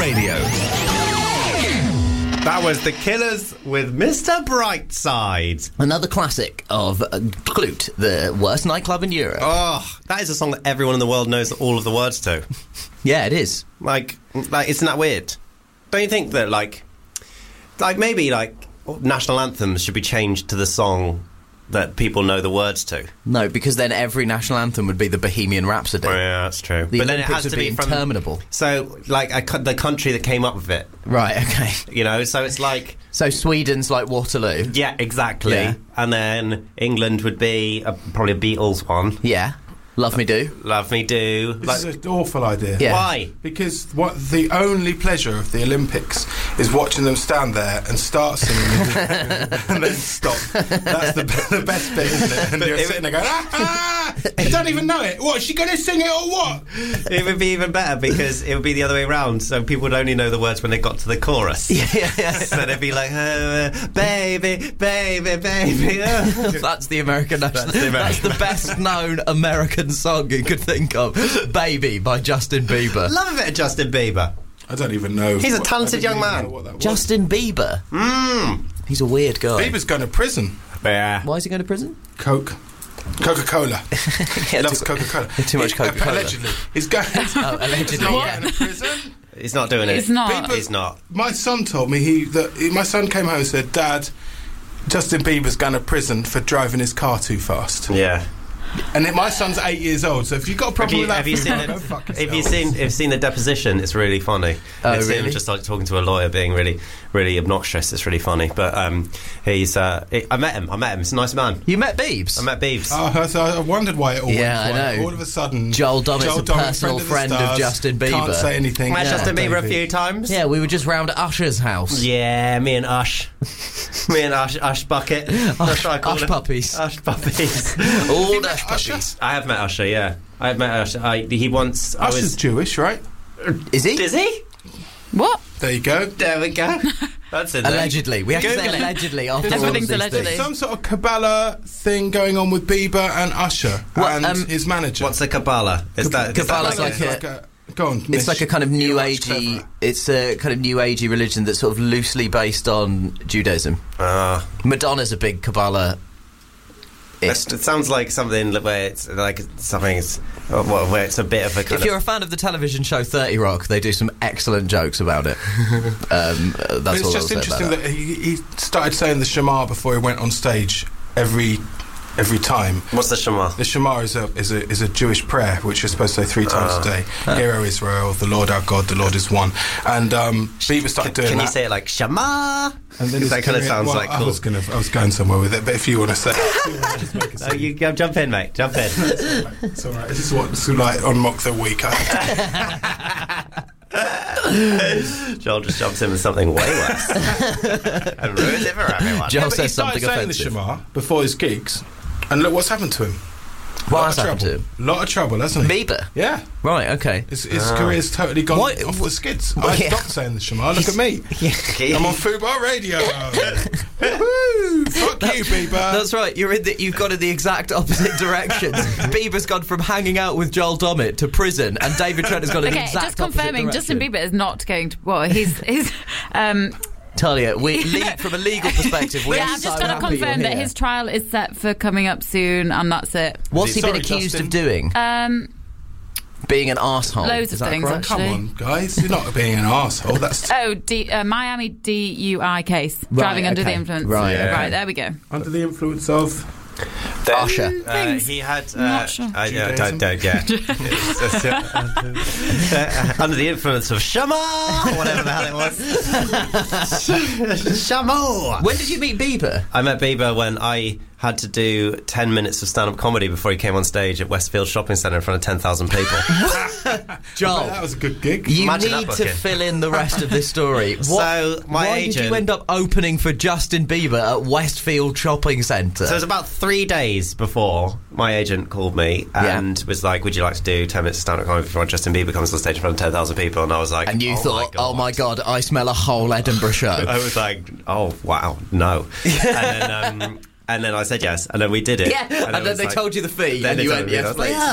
Radio. That was The Killers with Mr. Brightside. Another classic of Klute, the worst nightclub in Europe. Oh, that is a song that everyone in the world knows all of the words to. Yeah, it is. Like, isn't that weird? Don't you think that, maybe, national anthems should be changed to the song that people know the words to? No, because then every national anthem would be the Bohemian Rhapsody. Oh, yeah, that's true. The but then it Olympics has to would be from interminable. So, the country that came up with it. Right, okay. You know, so it's like... So Sweden's like Waterloo. Yeah, exactly. Yeah. And then England would be probably a Beatles one. Yeah. Love Me Do. Love Me Do. This is an awful idea. Yeah. Why? Because the only pleasure of the Olympics is watching them stand there and start singing and then stop. That's the best bit, isn't it? And you're sitting there going, you don't even know it. What, is she going to sing it or what? It would be even better because it would be the other way around. So people would only know the words when they got to the chorus. Yeah. So they'd be like, baby, baby, baby. That's the American national. That's the best known American song you could think of. Baby by Justin Bieber. Love a bit of Justin Bieber. I don't even know. He's a talented young man. Justin Bieber. He's a weird guy. Bieber's going to prison. Yeah. Why is he going to prison? Coca-Cola. He loves Coca-Cola. Too much Coca-Cola. Allegedly. He's going allegedly, going to prison. He's not doing it. He's not. He's not. My son told me my son came home and said, Dad, Justin Bieber's going to prison for driving his car too fast. Yeah. And my son's 8 years old, so if you've got a problem with that, have you seen the deposition? It's really funny. It's him just like talking to a lawyer, being really, really obnoxious. It's really funny. But he's. I met him. He's a nice man. You met Biebs? I met Biebs. Oh, so I wondered why it all went I quiet. know. All of a sudden, Joel Dommett's a personal friend of Justin Bieber. Can't say anything. Met Justin Bieber a few times. Yeah, we were just round at Usher's house. Yeah, me and Ush. Ush Bucket. Ush puppies. Ush puppies. All Ush puppies. I have met Usher, yeah. I have met Usher. He once... Usher's Jewish, right? Is he? Is he? What? There you go. There we go. That's it. Allegedly. We have to say allegedly after all of Everything's these allegedly. things. Some sort of Kabbalah thing going on with Bieber and Usher and his manager. What's a Kabbalah? Kabbalah's like go on, it's like a kind of new agey. It's a kind of new agey religion that's sort of loosely based on Judaism. Madonna's a big Kabbalah. It sounds like something where it's like something where it's a bit of a kind If you're a fan of the television show 30 Rock, they do some excellent jokes about it. That's it's just interesting that he started saying the Shema before he went on stage every time. What's the Shema? The Shema is a Jewish prayer which you're supposed to say 3 times a day. Hear, O Israel, the Lord our God, the Lord is one. And Bieber started doing that. Can you say it like Shema? And then that kind of sounds like cool. I was going somewhere with it, but if you want to say it, just make a you go, jump in, mate. Jump in. It's all right. This is what's like on Mock the Week. Joel just jumps in with something way worse and ruins it for everyone. Joel says something he started saying the Shema before his gigs, and look what's happened to him. What has happened to him? A lot of trouble, hasn't he? Bieber? Yeah. Right, okay. His career's totally gone off the skids. I stopped saying the Shema. Look at me. I'm on Fubar Radio. Woohoo! Fuck you, Bieber. That's right. You've gone in the exact opposite directions. Bieber's gone from hanging out with Joel Dommett to prison, and David Trent has gone in the exact just confirming, opposite direction. Justin Bieber is not going to... Well, he's Talia, from a legal perspective, we're I've just got to happy confirm you're that here. his trial is set for coming up soon, and that's it. What's he been accused of doing? Being an arsehole. Loads of things, correct? actually. Come on, guys. You're not being an arsehole. That's Miami DUI case. Driving under the influence. Right, yeah. Right, there we go. under the influence of... Usher. He had... Not sure. Under the influence of Shema, whatever the hell it was. Shama. When did you meet Bieber? I met Bieber when I had to do 10 minutes of stand-up comedy before he came on stage at Westfield Shopping Centre in front of 10,000 people. Joel, that was a good gig. you Imagine need that to booking. fill in the rest of this story. So, why agent... did you end up opening for Justin Bieber at Westfield Shopping Centre? So it was about 3 days before my agent called me and was like, would you like to do 10 minutes of stand-up comedy before Justin Bieber comes on stage in front of 10,000 people? And I was like... And you thought, oh my God, I smell a whole Edinburgh show. I was like, oh, wow, no. And then I said yes, and then we did it. Yeah, and then they told you the fee, and you went, yes, please. Yeah,